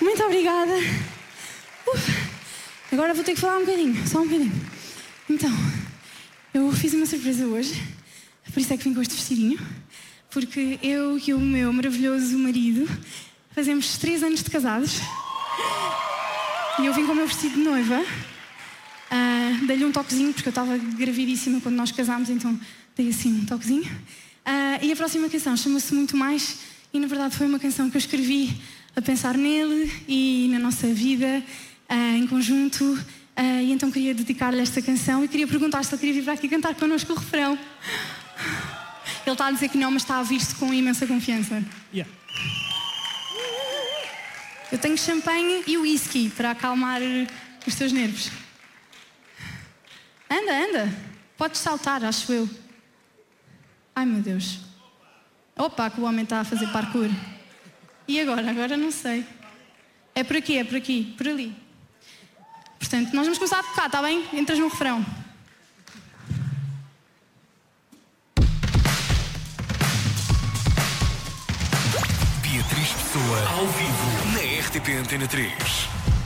Muito obrigada. Agora vou ter que falar um bocadinho, só um bocadinho. Então, eu fiz uma surpresa hoje, por isso é que vim com este vestidinho, porque eu e o meu maravilhoso marido fazemos 3 anos de casados e eu vim com o meu vestido de noiva. Dei-lhe um toquezinho, porque eu estava gravidíssima quando nós casámos, então dei assim um toquezinho. E a próxima canção chama-se Muito Mais e na verdade foi uma canção que eu escrevi a pensar nele e na nossa vida em conjunto. E então queria dedicar-lhe esta canção e queria perguntar se ele queria vir para aqui cantar connosco o refrão. Ele está a dizer que não, mas está a vir-se com imensa confiança. Yeah. Eu tenho champanhe e whisky para acalmar os teus nervos. Anda, anda. Podes saltar, acho eu. Ai, meu Deus. Opa, que o homem está a fazer parkour. E agora? Agora não sei. É por aqui, por ali. Portanto, nós vamos começar a tocar, está bem? Entras no refrão. Beatriz Pessoa, ao vivo, na RTP Antena 3.